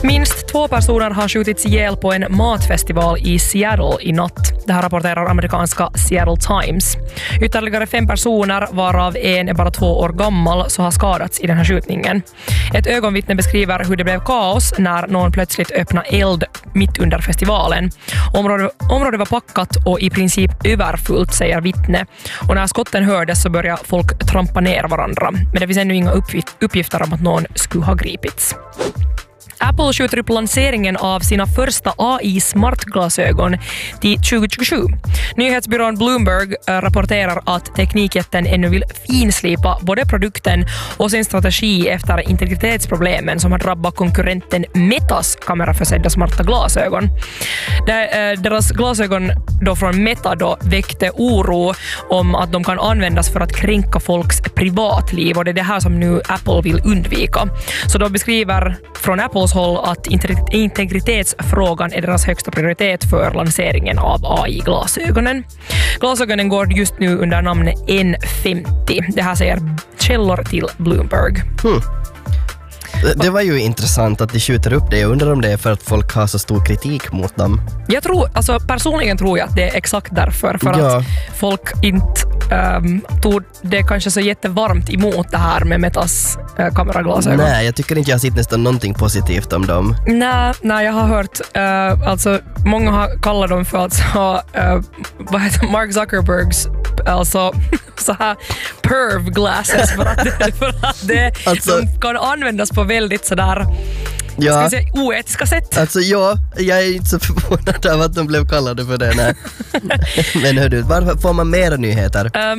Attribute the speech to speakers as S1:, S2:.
S1: Minst 2 personer har skjutits ihjäl på en matfestival i Seattle i natt. Det här rapporterar amerikanska Seattle Times. Ytterligare 5 personer, varav en är bara 2 år gammal, så har skadats i den här skjutningen. Ett ögonvittne beskriver hur det blev kaos när någon plötsligt öppnade eld mitt under festivalen. Området var packat och i princip överfullt, säger vittne. Och när skotten hördes så började folk trampa ner varandra. Men det finns ännu inga uppgifter om att någon skulle ha gripits. Apple skjuter upp lanseringen av sina första AI-smartglasögon till 2027. Nyhetsbyrån Bloomberg rapporterar att teknikjätten ännu vill finslipa både produkten och sin strategi efter integritetsproblemen som har drabbat konkurrenten Metas kameraförsedda smarta glasögon. Deras glasögon då från Meta då väckte oro om att de kan användas för att kränka folks privatliv, och det är det här som nu Apple vill undvika. Så de beskriver från Apples håll att integritetsfrågan är deras högsta prioritet för lanseringen av AI-glasögonen. Glasögonen går just nu under namnet N50. Det här säger källor till Bloomberg.
S2: Det var ju intressant att de skjuter upp det. Jag undrar om det är för att folk har så stor kritik mot dem.
S1: Jag tror, alltså personligen tror jag att det är exakt därför. För att folk inte tog det kanske så jättevarmt emot det här med Metas kameraglasögon.
S2: Nej, jag tycker inte jag har sett nästan någonting positivt om dem.
S1: Nej, jag har hört alltså många har kallat dem för vad heter Mark Zuckerbergs alltså så här perv glasses för att det alltså, de kan användas på väldigt sådär ska vi säga oetiska sätt.
S2: Alltså jag är inte så förvånad av att de blev kallade för det. Nej. Men hördu, varför får man mera nyheter?